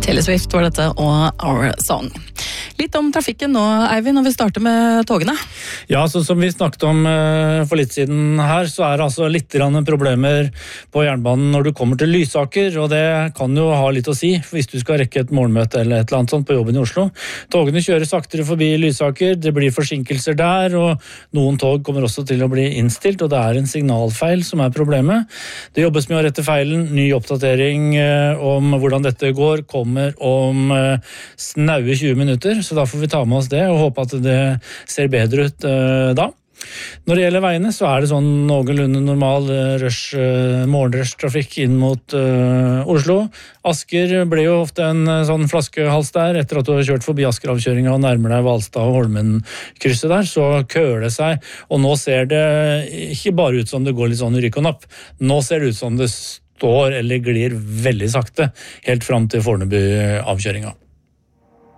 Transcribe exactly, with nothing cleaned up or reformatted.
Taylor Swift var dette, og Our Song. Litt om trafikken nå, Eivind, når vi starter med togene. Ja, så som vi snakket om uh, for litt siden her, så er det altså litt grann problemer på jernbanen når du kommer til Lysaker, og det kan jo ha litt å si hvis du skal rekke et morgenmøte eller et eller annet sånt på jobben i Oslo. Togene kjører saktere forbi Lysaker, det blir forsinkelser der, og noen tog kommer også til å bli innstilt, og det er en signalfeil som er problemet. Det jobbes med å rette feilen, ny oppdatering uh, om hvordan dette går, kommer om uh, snaue tjue minutter, så da får vi ta med oss det og håpe at det ser bedre ut uh, da. Når det gjelder veiene så er det sånn noenlunde normal uh, rush, uh, morgenrush-trafikk inn mot uh, Oslo. Asker ble jo ofte en uh, sånn flaskehals der, etter at du har kjørt forbi Asker-avkjøringen og nærmer deg Valstad og Holmen-krysset der, så køler det seg, og nå ser det ikke bare ut som det går litt sånn i rykk og napp, nå ser det ut som det står eller glir veldig sakte, helt fram til Fornebu-avkjøringen.